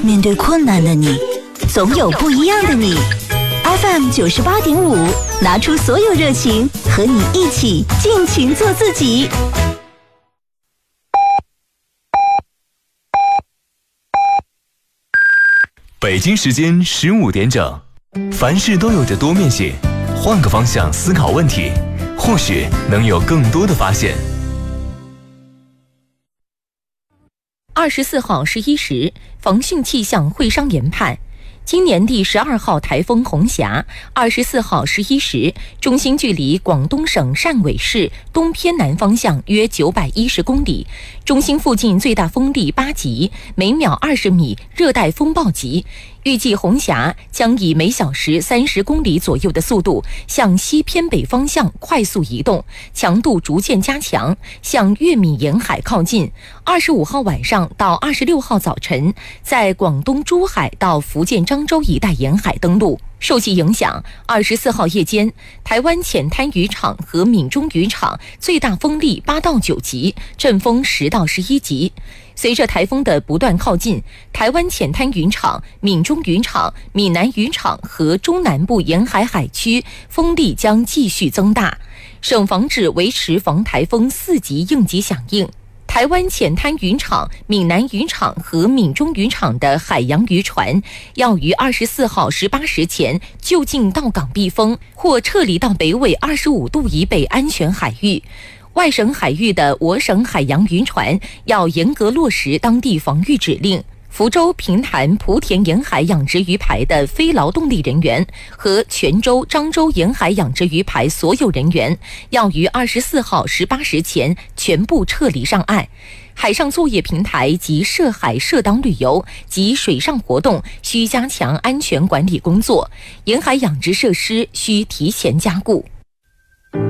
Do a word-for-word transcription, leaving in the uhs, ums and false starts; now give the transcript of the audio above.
面对困难的你，总有不一样的你。F M 九十八点五，拿出所有热情，和你一起尽情做自己。 北京时间十五点整，凡事都有着多面性，换个方向思考问题，或许能有更多的发现。 二十四号十一时，防汛气象会商研判，今年第十二号台风红霞，二十四号十一时，中心距离广东省汕尾市东偏南方向约九百一十公里，中心附近最大风力八级，每秒二十米，热带风暴级。预计红霞将以每小时三十公里左右的速度向西偏北方向快速移动，强度逐渐加强，向粤闽沿海靠近。二十五号晚上到二十六号早晨，在广东珠海到福建漳州一带沿海登陆。受其影响，二十四号夜间，台湾浅滩渔场和闽中渔场最大风力八到九级，阵风十到十一级。随着台风的不断靠近，台湾浅滩渔场、闽中渔场、闽南渔场和中南部沿海海区风力将继续增大。省防指维持防台风四级应急响应。台湾浅滩渔场、闽南渔场和闽中渔场的海洋渔船要于二十四号十八时前就近到港避风，或撤离到北纬二十五度以北安全海域。外省海域的我省海洋渔船要严格落实当地防御指令。福州、平潭、莆田沿海养殖鱼排的非劳动力人员和泉州、漳州沿海养殖鱼排所有人员要于二十四号十八时前全部撤离上岸。海上作业平台及涉海涉岛旅游及水上活动需加强安全管理工作，沿海养殖设施需提前加固。